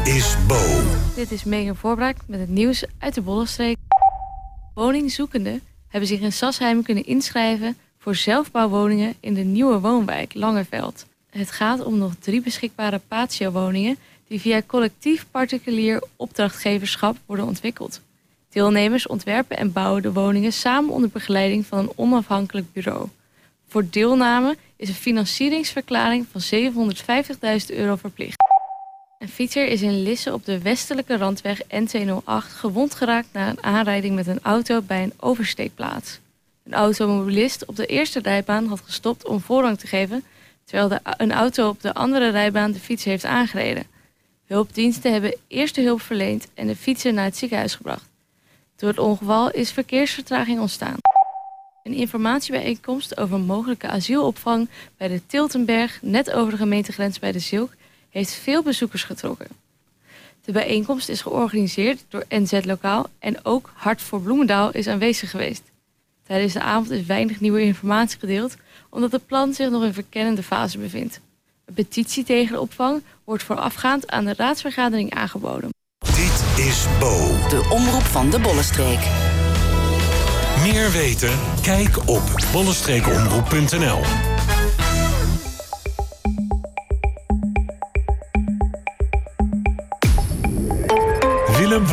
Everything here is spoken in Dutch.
is Bo. Dit is Megan Voorbraak met het nieuws uit de Bollenstreek. Woningzoekenden hebben zich in Sassheim kunnen inschrijven voor zelfbouwwoningen in de nieuwe woonwijk Langeveld. Het gaat om nog 3 beschikbare patio-woningen die via collectief particulier opdrachtgeverschap worden ontwikkeld. Deelnemers ontwerpen en bouwen de woningen samen onder begeleiding van een onafhankelijk bureau. Voor deelname is een financieringsverklaring van €750.000 verplicht. Een fietser is in Lisse op de westelijke randweg N208 gewond geraakt na een aanrijding met een auto bij een oversteekplaats. Een automobilist op de eerste rijbaan had gestopt om voorrang te geven, terwijl een auto op de andere rijbaan de fiets heeft aangereden. Hulpdiensten hebben eerste hulp verleend en de fietser naar het ziekenhuis gebracht. Door het ongeval is verkeersvertraging ontstaan. Een informatiebijeenkomst over mogelijke asielopvang bij de Tiltenberg, net over de gemeentegrens bij de Zilk, heeft veel bezoekers getrokken. De bijeenkomst is georganiseerd door NZ Lokaal en ook Hart voor Bloemendaal is aanwezig geweest. Tijdens de avond is weinig nieuwe informatie gedeeld, omdat het plan zich nog in verkennende fase bevindt. Een petitie tegen de opvang wordt voorafgaand aan de raadsvergadering aangeboden. Dit is Bo. De omroep van de Bollenstreek. Meer weten? Kijk op bollenstreekomroep.nl.